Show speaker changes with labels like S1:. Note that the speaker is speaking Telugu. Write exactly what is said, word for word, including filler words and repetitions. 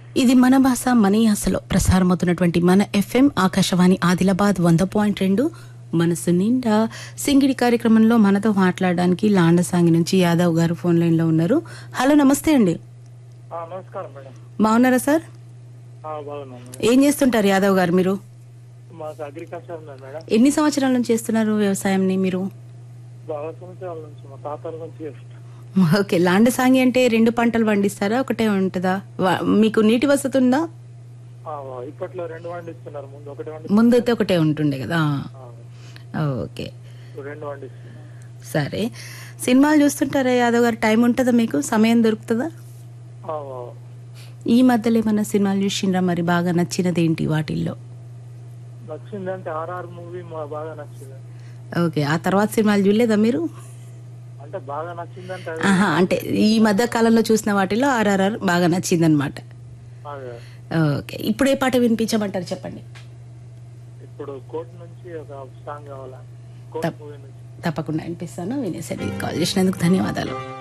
S1: ఇది మన భాష మన యాసలో ప్రసారమవుతున్నటువంటి మన ఎఫ్ఎం ఆకాశవాణి ఆదిలాబాద్ వంద పాయింట్ రెండు మనసు నిండా సింగిడి కార్యక్రమంలో మనతో మాట్లాడడానికి లాండసాంగి నుంచి యాదవ్ గారు ఫోన్ లైన్ లో ఉన్నారు. హలో, నమస్తే అండి.
S2: నమస్కారం మేడం.
S1: బాగున్నారా సార్?
S2: బాగున్నాను.
S1: ఏం చేస్తుంటారు యాదవ్ గారు మీరు?
S2: మాకు అగ్రికల్చర్ ఉన్నది మేడం.
S1: ఎన్ని సంవత్సరాల నుంచి చేస్తున్నారు వ్యవసాయంని మీరు?
S2: బాగా సంవత్సరాల నుంచి మా తాతల నుంచి చేస్తాం.
S1: ఓకే, లాండసాంగి అంటే రెండు పంటలు పండిస్తారా, ఒకటే ఉంటుందా? వా- మీకు నీటి వసతి ఉందా?
S2: ఆ, ఇప్పట్లో రెండు వండిస్తున్నారు. ముందు ఒకటి వండి
S1: ముందు అయితే ఒకటే ఉంటుండే కదా. ఓకే,
S2: ఇప్పుడు రెండు వండిస్తున్నారు.
S1: సరే. సినిమాలు చూస్తుంటారా యాదవ్ గారు? టైం ఉంటుందా మీకు? సమయం దొరుకుతుందా?
S2: ఆ,
S1: ఈ మధ్యలో ఏమన్నా సినిమాలు చూసిండ్రా మరి? బాగా నచ్చినది ఏంటి వాటిల్లో?
S2: నచ్చిందంటే ఆర్ఆర్ మూవీ మా బాగా నచ్చింది.
S1: ఓకే, ఆ తర్వాత సినిమాలు చూడలేదా మీరు?
S2: అంటే బాగా నచ్చిందంటే అది
S1: ఆహా, అంటే ఈ మధ్య కాలంలో చూసిన వాటిలో ఆర్ఆర్ఆర్ బాగా నచ్చిందనమాట.
S2: బాగా.
S1: ఓకే, ఇప్పుడు ఏ పాట వినిపించమంటారు చెప్పండి.
S2: ఇప్పుడు కోర్టు నుంచి ఒక సాంగ్ కావాలా? కోర్టు
S1: తప్-
S2: మూవీ నుంచి.
S1: తప్పకుండా వినిపిస్తాను. వినేసరికి కాల్ చేసినందుకు ధన్యవాదాలు.